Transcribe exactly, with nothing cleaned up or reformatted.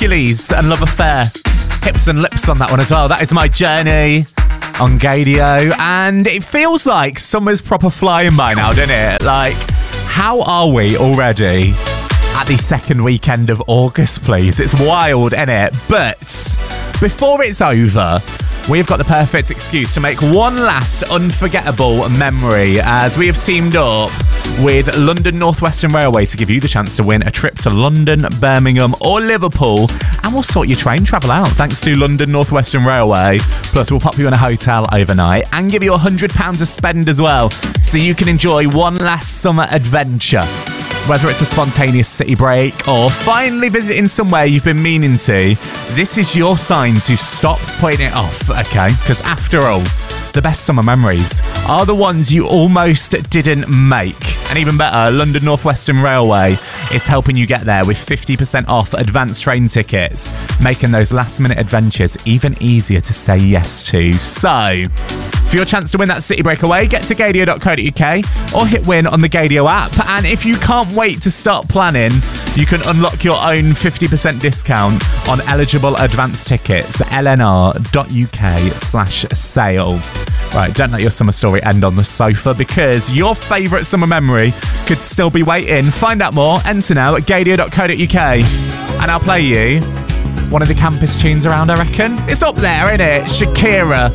Hercules and Love Affair. Hips and lips on that one as well. That is My Journey on Gaydio. And it feels like summer's proper flying by now, doesn't it? Like, how are we already at the second weekend of August, please? It's wild, isn't it? But before it's over, we've got the perfect excuse to make one last unforgettable memory as we have teamed up with London North Western Railway to give you the chance to win a trip to London, Birmingham or Liverpool, and we'll sort your train travel out thanks to London North Western Railway. Plus we'll pop you in a hotel overnight and give you one hundred pounds to spend as well, so you can enjoy one last summer adventure. Whether it's a spontaneous city break or finally visiting somewhere you've been meaning to, this is your sign to stop putting it off, okay? Because after all, the best summer memories are the ones you almost didn't make. And even better, London North Western Railway is helping you get there with fifty percent off advanced train tickets, making those last minute adventures even easier to say yes to. So, for your chance to win that city breakaway, get to gaydio dot co dot uk or hit win on the Gaydio app. And if you can't wait to start planning, you can unlock your own fifty percent discount on eligible advance tickets at l n r dot u k slash sale. Right, don't let your summer story end on the sofa, because your favourite summer memory could still be waiting. Find out more, enter now at gaydio dot co dot uk. And I'll play you one of the campus tunes around, I reckon. It's up there, isn't it? Shakira.